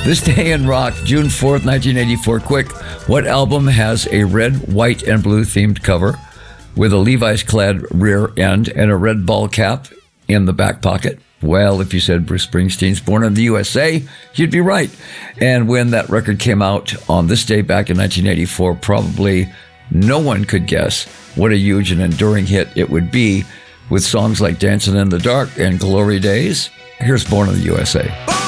This Day in Rock, June 4th, 1984. Quick, what album has a red, white, and blue themed cover with a Levi's clad rear end and a red ball cap in the back pocket? Well, if you said Bruce Springsteen's Born in the USA, you'd be right. And when that record came out on this day back in 1984, probably no one could guess what a huge and enduring hit it would be with songs like Dancing in the Dark and Glory Days. Here's Born in the USA.